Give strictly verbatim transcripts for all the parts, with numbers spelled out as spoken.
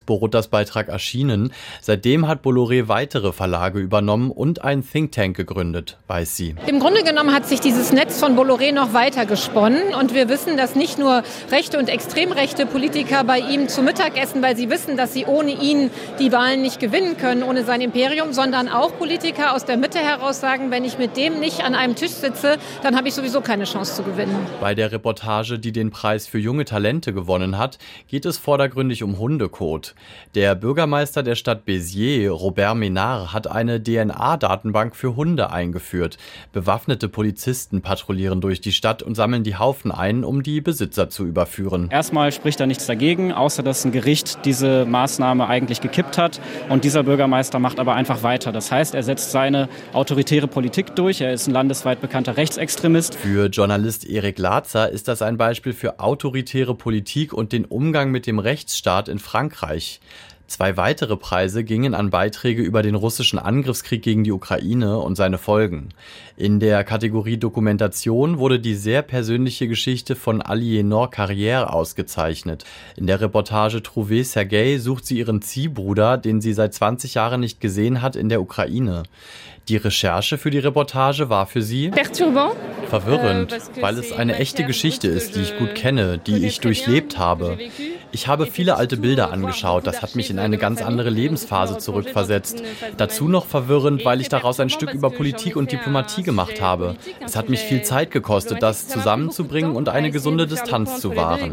Boruttas Beitrag erschienen. Seitdem hat Bolloré weitere Verlage übernommen und einen Think Tank gegründet, weiß sie. Im Grunde genommen hat sich dieses Netz von Bolloré noch weiter gesponnen und wir wissen, dass nicht nur rechte und extrem rechte Politiker bei ihm zu Mittag essen, weil sie wissen, dass sie ohne ihn die Wahlen nicht gewinnen können, ohne sein Imperium, sondern auch Politiker aus der Mitte heraus sagen, wenn ich mit dem nicht an einem Tisch sitze, dann habe ich sowieso keine Chance zu gewinnen. Bei der Reportage, die den Preis für junge Talente gewonnen hat, geht es vordergründig um Hundekot. Der Bürgermeister der Stadt Béziers, Robert Ménard, hat eine D N A-Datenbank für Hunde eingeführt. Bewaffnete Polizisten patrouillieren durch die Stadt und sammeln die Haufen ein, um die Besitzer zu überführen. Erstmal spricht da nichts dagegen, außer dass ein Gericht diese Maßnahme eigentlich gekippt hat. Und dieser Bürgermeister macht aber einfach weiter. Das heißt, er setzt seine autoritäre Politik durch. Er ist ein landesweit bekannter Rechtsextremist. Für Journalist Erik Latzer ist das ein Beispiel für autoritäre Politik und den Umgang mit dem Rechtsstaat in Frankreich. Zwei weitere Preise gingen an Beiträge über den russischen Angriffskrieg gegen die Ukraine und seine Folgen. In der Kategorie Dokumentation wurde die sehr persönliche Geschichte von Aliénor Carrière ausgezeichnet. In der Reportage Trouvé Sergei sucht sie ihren Ziehbruder, den sie seit zwanzig Jahren nicht gesehen hat, in der Ukraine. Die Recherche für die Reportage war für sie verwirrend, weil es eine echte Geschichte ist, die ich gut kenne, die ich durchlebt habe. Ich habe viele alte Bilder angeschaut, das hat mich in eine ganz andere Lebensphase zurückversetzt. Dazu noch verwirrend, weil ich daraus ein Stück über Politik und Diplomatie gemacht habe. Es hat mich viel Zeit gekostet, das zusammenzubringen und eine gesunde Distanz zu wahren.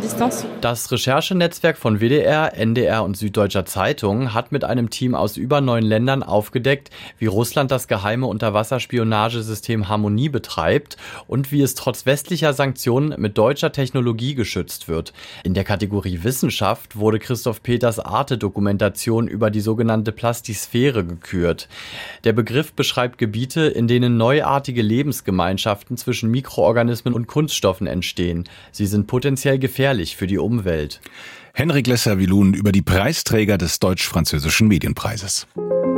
Das Recherchenetzwerk von W D R, N D R und Süddeutscher Zeitung hat mit einem Team aus über neun Ländern aufgedeckt, wie Russland das geheime Unterwasserspionagesystem Harmonie betreibt und wie es trotz westlicher Sanktionen mit deutscher Technologie geschützt wird. In der Kategorie Wissenschaft wurde Christoph Peters Arte-Dokumentation über die sogenannte Plastisphäre gekürt. Der Begriff beschreibt Gebiete, in denen neuartige Lebensgemeinschaften zwischen Mikroorganismen und Kunststoffen entstehen. Sie sind potenziell gefährlich für die Umwelt. Henrik Lesser-Wielun über die Preisträger des Deutsch-Französischen Medienpreises.